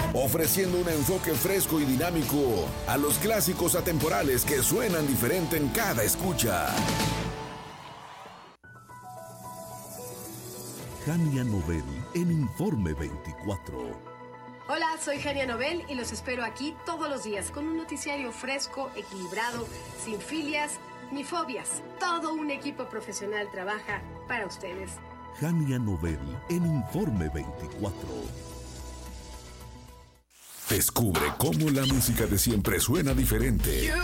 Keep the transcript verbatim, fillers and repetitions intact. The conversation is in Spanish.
ofreciendo un enfoque fresco y dinámico a los clásicos atemporales que suenan diferente en cada escucha. Jania Nobel en Informe veinticuatro. Hola, soy Jania Nobel y los espero aquí todos los días con un noticiario fresco, equilibrado, sin filias ni fobias. Todo un equipo profesional trabaja para ustedes. Jania Nobel en Informe veinticuatro. Descubre cómo la música de siempre suena diferente.